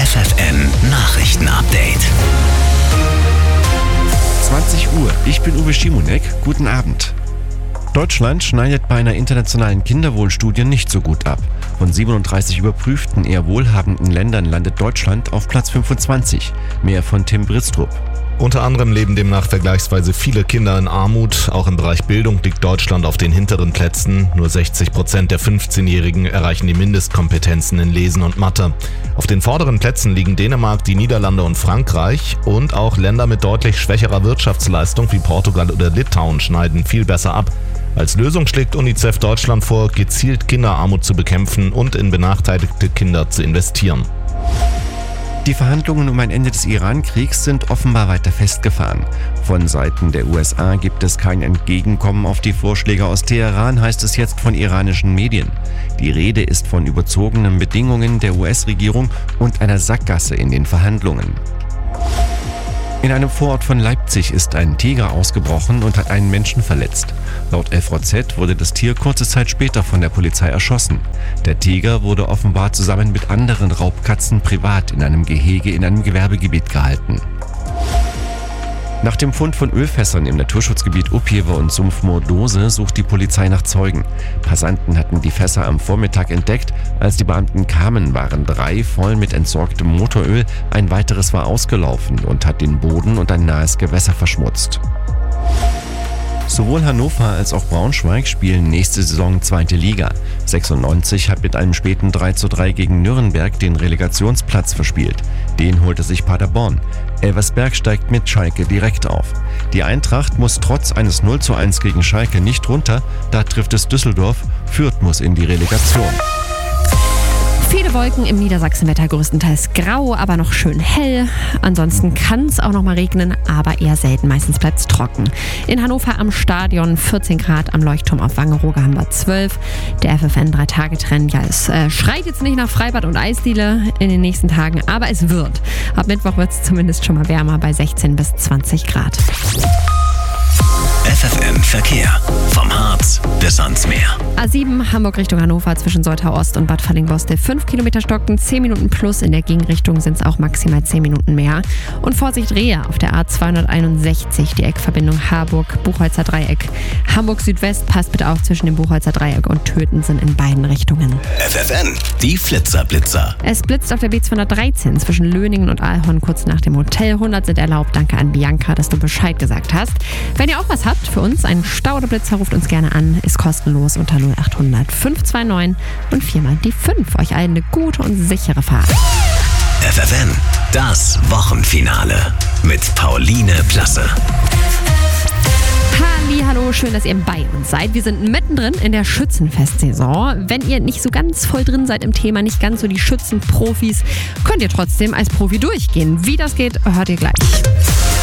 FFN Nachrichten-Update. 20 Uhr, ich bin Uwe Schimonek, guten Abend. Deutschland schneidet bei einer internationalen Kinderwohlstudie nicht so gut ab. Von 37 überprüften, eher wohlhabenden Ländern landet Deutschland auf Platz 25. Mehr von Tim Bristrup. Unter anderem leben demnach vergleichsweise viele Kinder in Armut. Auch im Bereich Bildung liegt Deutschland auf den hinteren Plätzen. Nur 60% der 15-Jährigen erreichen die Mindestkompetenzen in Lesen und Mathe. Auf den vorderen Plätzen liegen Dänemark, die Niederlande und Frankreich. Und auch Länder mit deutlich schwächerer Wirtschaftsleistung wie Portugal oder Litauen schneiden viel besser ab. Als Lösung schlägt UNICEF Deutschland vor, gezielt Kinderarmut zu bekämpfen und in benachteiligte Kinder zu investieren. Die Verhandlungen um ein Ende des Iran-Kriegs sind offenbar weiter festgefahren. Von Seiten der USA gibt es kein Entgegenkommen auf die Vorschläge aus Teheran, heißt es jetzt von iranischen Medien. Die Rede ist von überzogenen Bedingungen der US-Regierung und einer Sackgasse in den Verhandlungen. In einem Vorort von Leipzig ist ein Tiger ausgebrochen und hat einen Menschen verletzt. Laut FVZ wurde das Tier kurze Zeit später von der Polizei erschossen. Der Tiger wurde offenbar zusammen mit anderen Raubkatzen privat in einem Gehege in einem Gewerbegebiet gehalten. Nach dem Fund von Ölfässern im Naturschutzgebiet Upjewe und Sumpfmoor-Dose sucht die Polizei nach Zeugen. Passanten hatten die Fässer am Vormittag entdeckt. Als die Beamten kamen, waren 3 voll mit entsorgtem Motoröl. Ein weiteres war ausgelaufen und hat den Boden und ein nahes Gewässer verschmutzt. Sowohl Hannover als auch Braunschweig spielen nächste Saison 2. Liga. 96 hat mit einem späten 3:3 gegen Nürnberg den Relegationsplatz verspielt. Den holte sich Paderborn. Elversberg steigt mit Schalke direkt auf. Die Eintracht muss trotz eines 0:1 gegen Schalke nicht runter, da trifft es Düsseldorf. Fürth muss in die Relegation. Viele Wolken, im Niedersachsenwetter größtenteils grau, aber noch schön hell. Ansonsten kann es auch noch mal regnen, aber eher selten, meistens bleibt es trocken. In Hannover am Stadion 14 Grad, am Leuchtturm auf Wangerooge haben wir 12. Der FFN 3-Tage-Trend, ja, es schreit jetzt nicht nach Freibad und Eisdiele in den nächsten Tagen, aber es wird. Ab Mittwoch wird es zumindest schon mal wärmer bei 16 bis 20 Grad. FFN Verkehr. Vom Harz bis ans Meer. A7 Hamburg Richtung Hannover zwischen Soltau Ost und Bad Fallingbostel 5 Kilometer stocken, 10 Minuten plus. In der Gegenrichtung sind es auch maximal 10 Minuten mehr. Und Vorsicht Rehe auf der A261, die Eckverbindung Harburg-Buchholzer Dreieck. Hamburg Südwest, passt bitte auf zwischen dem Buchholzer Dreieck und Töten sind in beiden Richtungen. FFN, die Flitzer-Blitzer. Es blitzt auf der B213 zwischen Löningen und Aalhorn kurz nach dem Hotel. 100 sind erlaubt. Danke an Bianca, dass du Bescheid gesagt hast. Wenn ihr auch was habt für uns, einen Stau oder Blitzer, ruft uns gerne an. Ist kostenlos unter 0800 529 und 4 die 5. Euch allen eine gute und sichere Fahrt. FFN, das Wochenfinale mit Pauline Plasse. Hallo, schön, dass ihr bei uns seid. Wir sind mittendrin in der Schützenfestsaison. Wenn ihr nicht so ganz voll drin seid im Thema, nicht ganz so die Schützenprofis, könnt ihr trotzdem als Profi durchgehen. Wie das geht, hört ihr gleich.